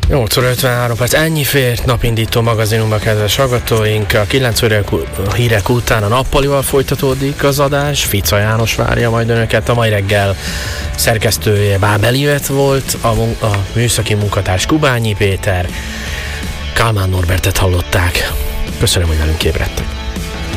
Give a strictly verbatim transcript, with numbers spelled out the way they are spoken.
nyolc óra ötvenhárom perc, ennyi fért napindító magazinunkba, kedves hallgatóink. A kilenc óra hírek után a nappalival folytatódik az adás. Fica János várja majd önöket. A mai reggel szerkesztője Bábel Ivett volt, a, mun- a műszaki munkatárs Kubányi Péter. Kálmán Norbertet hallották. Köszönöm, hogy velünk ébredtek.